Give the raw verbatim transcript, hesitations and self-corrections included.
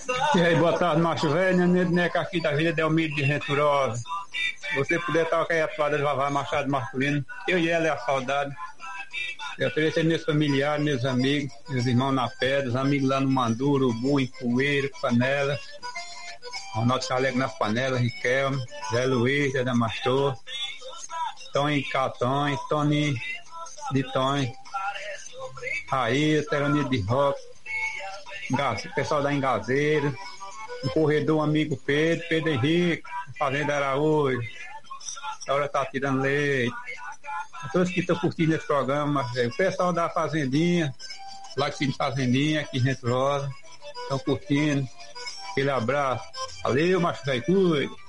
E aí, boa tarde, macho velho, Neca aqui da Vida Delmiro de Venturosa. Se você puder estar aí a toada de Vavá Machado Marculino, eu e ela é a saudade. Eu ofereço meus familiares, meus amigos, meus irmãos na pedra, os amigos lá no Manduro, Urubu, em Poeiro, Panela, Ronaldo Calega nas Panelas, Riquelme, Zé Luiz, Zé Damastor, Tony Catões, Tony de Tony, Raí, Teranito de Roca, o pessoal da Engazeira, o corredor amigo Pedro, Pedro Henrique, Fazenda Araújo, a hora tá tirando leite. A todos que estão curtindo esse programa, o pessoal da Fazendinha, lá que tem Fazendinha, aqui em Venturosa, estão curtindo. Aquele abraço. Valeu, macho velho, cuide.